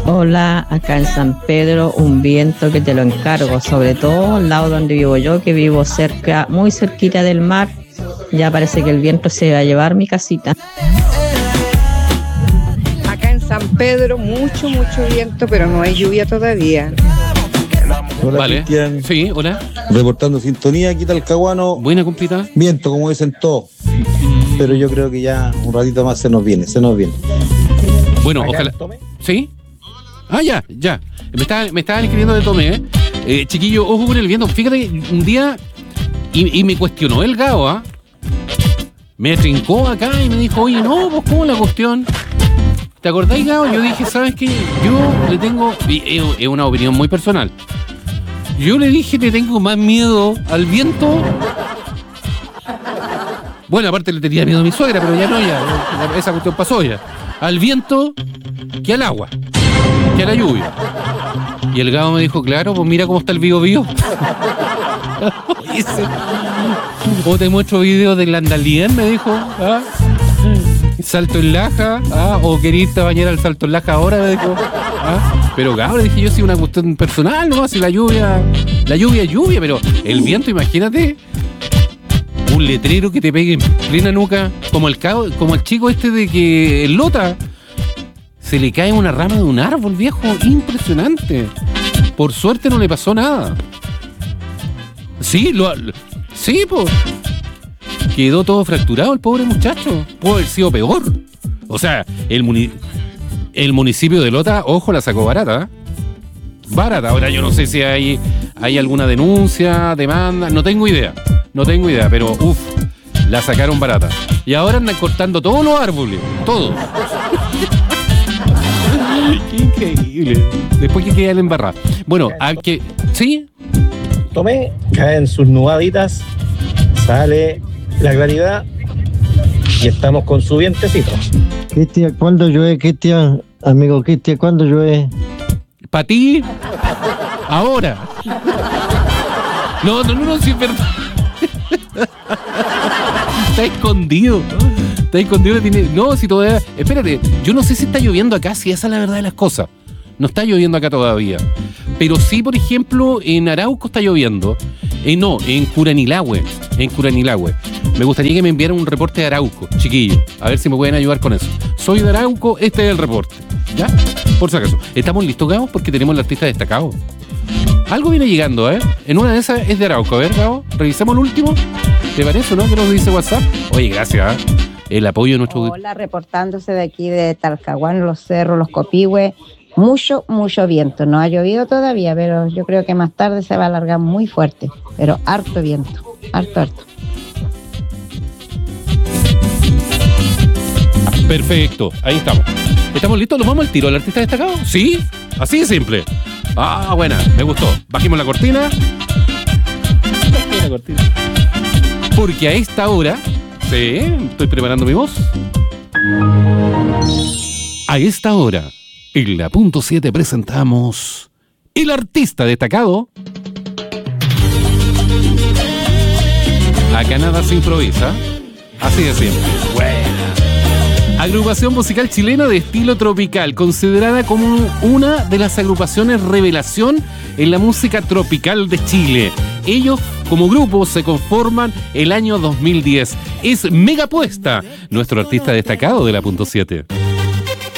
Hola, acá en San Pedro, un viento que te lo encargo, sobre todo al lado donde vivo yo, que vivo cerca, muy cerquita del mar. Ya parece que el viento se va a llevar mi casita. Acá en San Pedro, mucho viento, pero no hay lluvia todavía. Hola, Vale. Cristian. Sí, hola. Reportando sintonía, aquí Talcahuano. Buena, compita. Viento, como dicen todos. Pero yo creo que ya un ratito más se nos viene. Bueno, Acá, ojalá. ¿tome? ¿Sí? Ah, ya. Me estaban escribiendo de Tomé, chiquillo, ojo con el viento. Fíjate, un día, y me cuestionó el Gao, ¿ah? Me trincó acá y me dijo, oye, no, pues, ¿cómo la cuestión? ¿Te acordáis, Gao? Yo dije, ¿sabes qué? Yo le tengo, es una opinión muy personal. Yo le dije, le tengo más miedo al viento. Bueno, aparte le tenía miedo a mi suegra, pero ya esa cuestión pasó ya. Al viento que al agua, que a la lluvia. Y el Gabo me dijo, claro, pues mira cómo está el Bío. O te muestro videos del Andalien, me dijo. ¿Ah? Salto en Laja, o querís te bañar al salto en Laja ahora, me dijo. ¿Ah? Pero Gabo, le dije yo, sí, una cuestión personal, ¿no? Si la lluvia es lluvia, pero el viento, imagínate. Un letrero que te pegue en plena nuca, como el chico este de que el Lota se le cae una rama de un árbol, viejo, impresionante. Por suerte no le pasó nada. Sí, pues. Quedó todo fracturado el pobre muchacho. Pudo haber sido peor. O sea, el municipio de Lota, ojo, la sacó barata. Barata. Ahora yo no sé si hay alguna denuncia, demanda, no tengo idea, pero la sacaron barata. Y ahora andan cortando todos los árboles, todos. Qué increíble. Después que queda la embarrada. Bueno, ¿sí? Tomé, caen sus nubaditas, sale la claridad y estamos con su vientecito. Cristian, ¿cuándo llueve, Cristian? Amigo Cristian, ¿cuándo llueve? ¿Para ti? Ahora. No, sí es verdad. Está escondido. No, si todavía. Espérate, yo no sé si está lloviendo acá, si esa es la verdad de las cosas. No está lloviendo acá todavía. Pero sí, por ejemplo, en Arauco está lloviendo. En Curanilahue. Me gustaría que me enviaran un reporte de Arauco, chiquillo. A ver si me pueden ayudar con eso. Soy de Arauco, este es el reporte. ¿Ya? Por si acaso. ¿Estamos listos, Gabo? Porque tenemos el artista destacado. Algo viene llegando, ¿eh? En una de esas es de Arauco. A ver, Gabo, revisemos el último. ¿Te parece, no? ¿Qué nos dice WhatsApp? Oye, gracias, ¿eh? El apoyo de nuestro... Hola, reportándose de aquí de Talcahuano, Los Cerros, Los Copihue. Mucho viento. No ha llovido todavía, pero yo creo que más tarde se va a alargar muy fuerte. Pero harto viento. Harto. Perfecto, ahí estamos. ¿Estamos listos? ¿Nos vamos al tiro al artista destacado? ¿Sí? Así de simple. Ah, buena, me gustó. Bajemos la cortina. Porque a esta hora... Sí, estoy preparando mi voz. A esta hora, en la punto 7 presentamos... El artista destacado... Acá nada se improvisa. Así de simple. Buena. Agrupación musical chilena de estilo tropical, considerada como una de las agrupaciones revelación en la música tropical de Chile. Ellos, como grupo, se conforman el año 2010. Es Megapuesta, nuestro artista destacado de la punto 7.